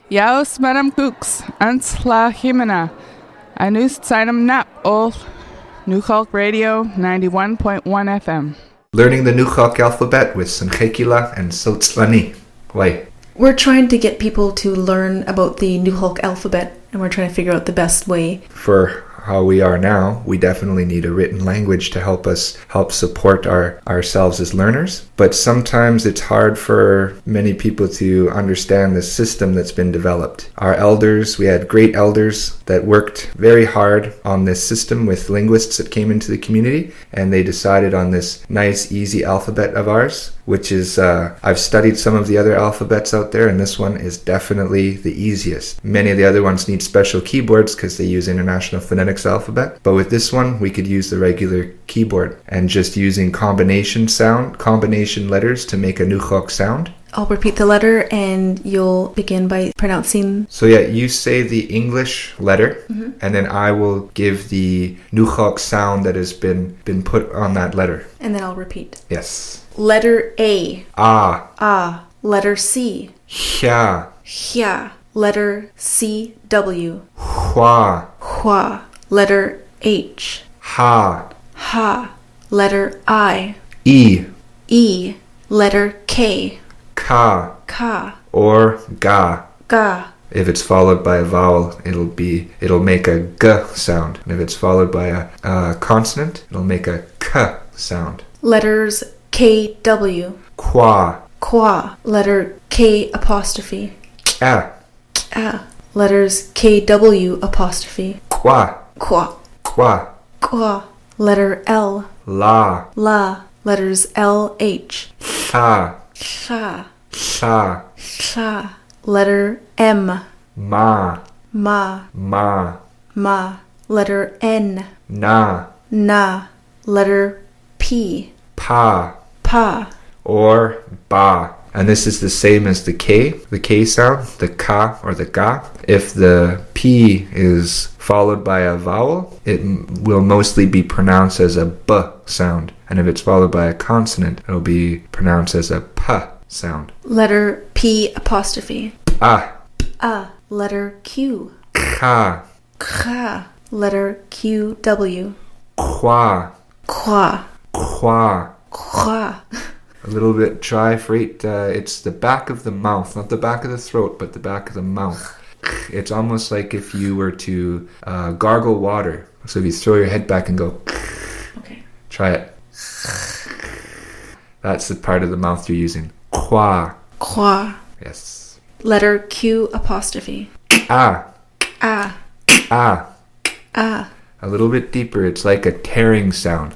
Jaus Madam Cooks, ans la Jimena. Anus Sainam Nap, Ol Nuchalk Radio 91.1 FM. Learning the Nuchalk alphabet with Sanchekila and Sotzlani. Why? We're trying to get people to learn about the Nuchalk alphabet, and we're trying to figure out the best way. For how we are now, we definitely need a written language to help support ourselves as learners. But sometimes it's hard for many people to understand the system that's been developed. Our elders, we had great elders that worked very hard on this system with linguists that came into the community, and they decided on this nice, easy alphabet of ours, which is, I've studied some of the other alphabets out there, and this one is definitely the easiest. Many of the other ones need special keyboards because they use International Phonetics alphabet, but with this one, we could use the regular keyboard and just using combination letters to make a Nuchalk sound. I'll repeat the letter and you'll begin by pronouncing. So yeah, you say the English letter, and then I will give the Nuchalk sound that has been put on that letter. And then I'll repeat. Yes. Letter A. Ah. Ah. Letter C. Hya. Hya. Letter C. W. Hua. Hua. Letter H. Ha. Ha. Letter I. E. E. Letter K. Ka. Ka. Or ga. Ga. If it's followed by a vowel, it'll make a g sound. And if it's followed by a consonant, it'll make a k sound. Letters K. W. Kwa. Kwa. Letter K apostrophe. Kya. Kya. Letters K. W apostrophe. Kwa. Kwa. Kwa. Kwa. Letter L. La. La. Letters L. H. Sha. Sha. Sha. Sha. Letter M. Ma. Ma. Ma. Ma. Letter N. Na. Na. Letter P. Pa. Pa. Or ba. And this is the same as the K sound, the ka or the ga. If the P is followed by a vowel, it will mostly be pronounced as a b sound. And if it's followed by a consonant, it'll be pronounced as a p sound. Letter P apostrophe. Ah. A. Letter Q. Ka. Ka. Letter Q. W. Kwa. Kwa. Kwa. Kwa. A little bit dry for it. It's the back of the mouth, not the back of the throat, but the back of the mouth. It's almost like if you were to gargle water. So if you throw your head back and go, Okay. Try it. That's the part of the mouth you're using. Kwa. Kwa. Yes. Letter Q apostrophe. Ah. Ah. Ah. Ah. A little bit deeper. It's like a tearing sound.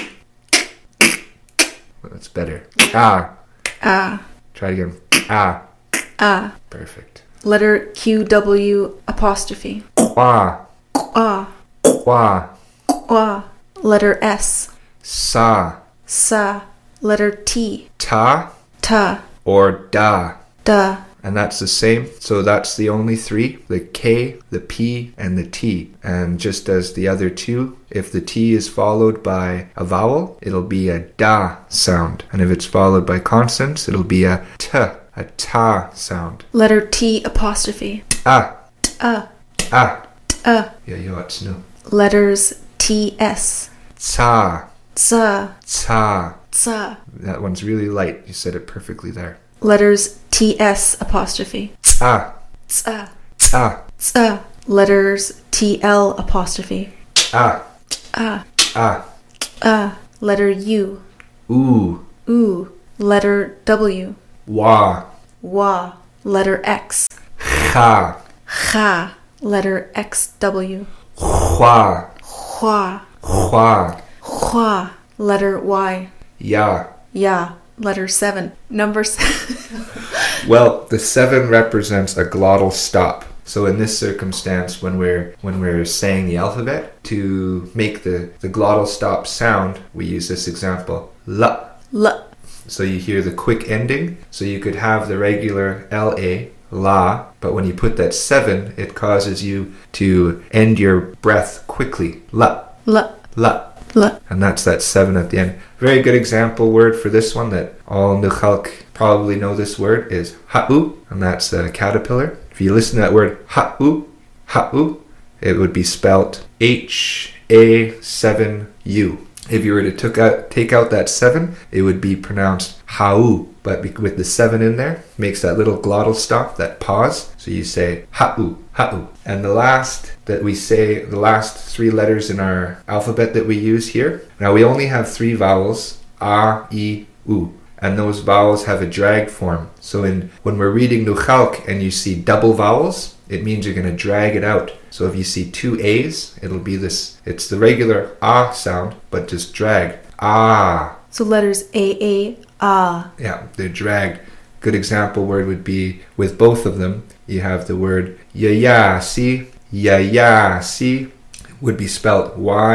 That's better. Ah. Ah. Try it again. Ah. Ah. Perfect. Letter Q W apostrophe. Kwa. Kwa. Kwa. Kwa. Letter S. Sa. Sa. Letter T. Ta. Ta. Or da. Da. And that's the same. So that's the only three, the K, the P, and the T. And just as the other two, if the T is followed by a vowel, it'll be a da sound. And if it's followed by consonants, it'll be a ta sound. Letter T apostrophe. Ah. Ah. Ah. Ah. Yeah, you ought to know. Letters T S. Ta. Tsa. Ta. Tsa. That one's really light. You said it perfectly there. Letters T S apostrophe. Ah. Tsa. Ah. Tsa. Letters T L apostrophe. Ah. Ah. Ah. Ah. Letter U. Ooh. Ooh. Letter W. Wa. Wa. Letter X. Ha. Cha. Letter X W. Hua. Hua. Hua. Hua. Letter Y. Ya. Ya. Letter 7. Number 7. Well, the 7 represents a glottal stop. So in this circumstance, when we're saying the alphabet, to make the glottal stop sound, we use this example. La. L. So you hear the quick ending. So you could have the regular L-A, la, but when you put that 7, it causes you to end your breath quickly. La. La. La. La. And that's that 7 at the end. Very good example word for this one that all Nuchalk probably know this word, is ha'u, and that's a caterpillar. If you listen to that word ha'u, ha'u, it would be spelt H-A-7-U. If you were to take out that 7, it would be pronounced ha'u. But with the 7 in there, makes that little glottal stop, that pause. So you say ha'u, ha'u. And the last that we say, the last 3 letters in our alphabet that we use here. Now we only have 3 vowels, a, I, u. And those vowels have a drag form. So when we're reading Nuchalk and you see double vowels, it means you're going to drag it out. So if you see 2 A's, it'll be this, it's the regular ah sound, but just drag. Ah. So letters A, ah. Yeah, they're dragged. Good example word would be, with both of them, you have the word yayasi. Yayasi would be spelled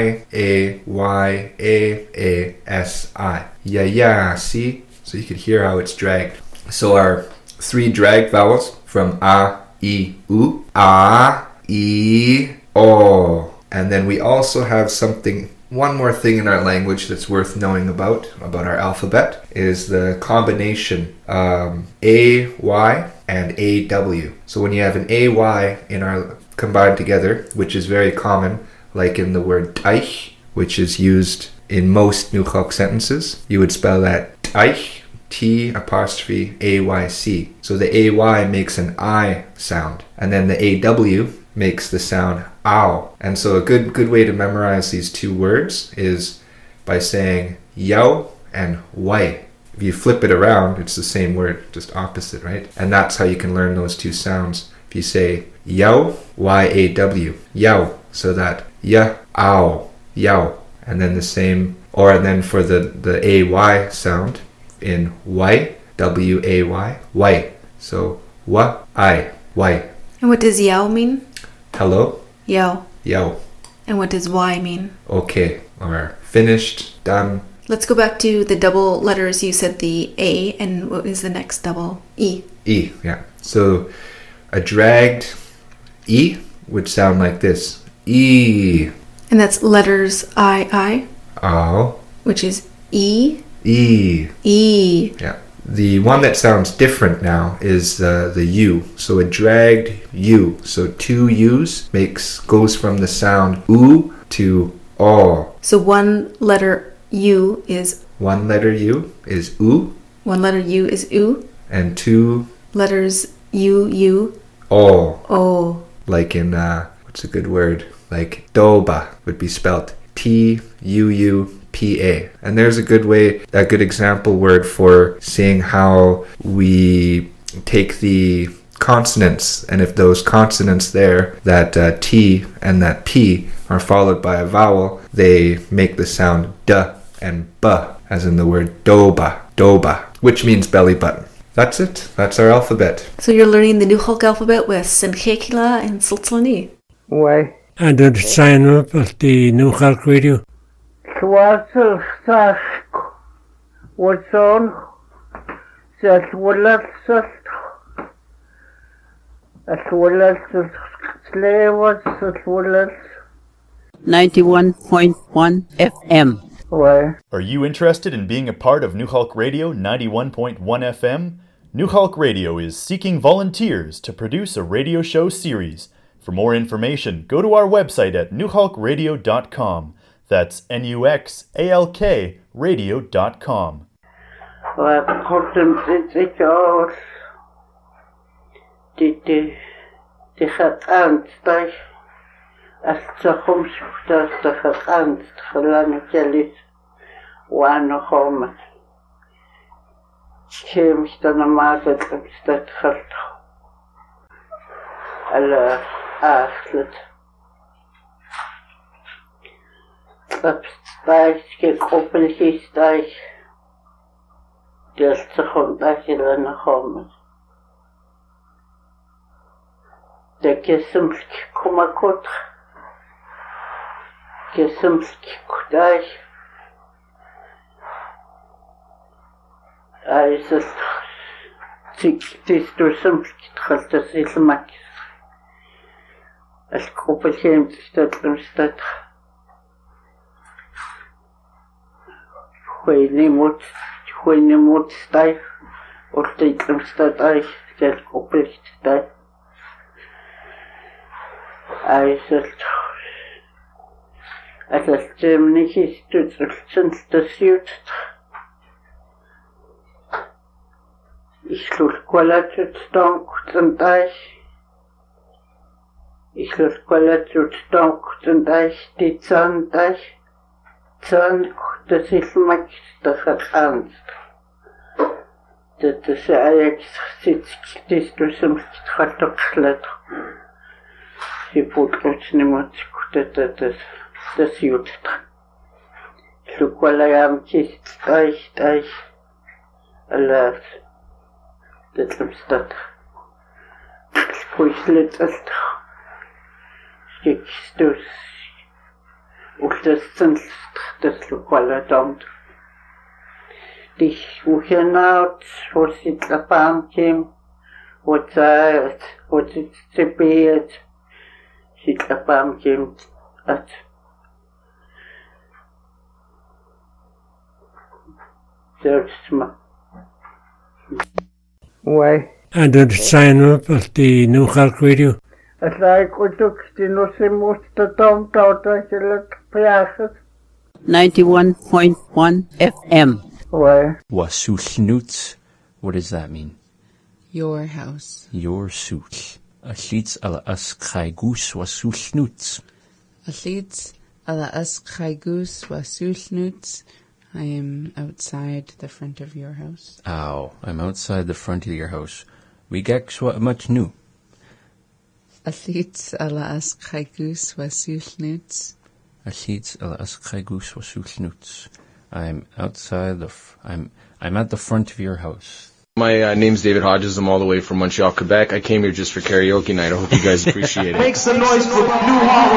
Y-A-Y-A-A-S-I. Yayasi. So you could hear how it's dragged. So our 3 drag vowels from a, I, u, a, I, o. And then we also have one more thing in our language that's worth knowing about our alphabet, is the combination A-Y and A-W. So when you have an A-Y combined together, which is very common, like in the word teich, which is used in most Nuchalk sentences, you would spell that teich, T'-A-Y-C. So the A-Y makes an I sound, and then the A-W makes the sound ow. And so a good way to memorize these 2 words is by saying yao and wai. If you flip it around, it's the same word, just opposite, right? And that's how you can learn those 2 sounds. If you say yao, Y-A-W, yao, so that ya, ow, yao. And then the same, or then for the A-Y sound in Y, W-A-Y, wai. So wa, I, wai. And what does yao mean? Hello? Yao. Yao. And what does Y mean? Okay, or finished, done. Let's go back to the double letters. You said the A, and what is the next double? E. E, yeah. So a dragged E would sound like this. E. And that's letters I. Ow. Which is E. E. E. Yeah. The one that sounds different now is the U. So a dragged U. So 2 U's goes from the sound U to O. So one letter U is... One letter U is U. One letter U is U. And 2 letters U. O. O. Like in, what's a good word? Like doba would be spelled T-U-U-P-A. And there's a good example word for seeing how we take the consonants, and if those consonants there, that T and that P, are followed by a vowel, they make the sound D and B, as in the word doba, which means belly button. That's it. That's our alphabet. So you're learning the Nuchalk alphabet with Sinchekila and Sultzlani. Why? And then sign up at the Nuchalk Radio. Swazel Sask what's on that Willet Slavers that Willet 91.1 FM. Why? Are you interested in being a part of Nuchalk Radio 91.1 FM? Nuchalk Radio is seeking volunteers to produce a radio show series. For more information, go to our website at nuchalkradio.com. That's NUXALK radio.com. Well, Horton sich aus. Die hat Angst, als ze komt, dat ze hat Angst, gelang jellies, wanneer komen. Kiem ich dann am Abend, dat gaat alle achtlet. Abstijg, gekoppeltjes stijg, dus ze komt dat je dan komen. De kesimski kumakot, kesimski kudai, is het door simski tchalt as ilmakis. As koppeltjes stad om stad. Goeie moet stijf, Ultitlumstad ai selkopilttai. Aiselt. Asastemnikistut ultsenstasiut. Islulqualatut stonkutsentai. Islulqualatut stonkutsentai titsantai. Tsankuttasilmak tahatranst. Tätä se ajaksi sitskistusumskitratoklet. Siputlutsnimotsikku tätä siutsta. Lukualajamkist tai alas. Tätlumstad. Puisletast. Skikistus. Ultestsenst. Das lukualadomt. Dich wohinaut, wo sie Trapam kim, wo sie zebiert, sie Trapam kim, at. Selbstma. Why? And to sign up at the New Hulk Radio. As I could look, the no se musta tom tauta, se look piaches. 91.1 FM. Why? Wasulnut. What does that mean? Your house. Your suit. Aslits ala as khaigus wasulnut. Aslits ala as khaigus wasulnut. I am outside the front of your house. Ow, I'm outside the front of your house. We get much new. Aslits ala as khaigus wasulnut. Aslits ala as khaigus wasulnut. I'm outside I'm at the front of your house. My name's David Hodges. I'm all the way from Montreal, Quebec. I came here just for karaoke night. I hope you guys appreciate it. Make some noise for New Hall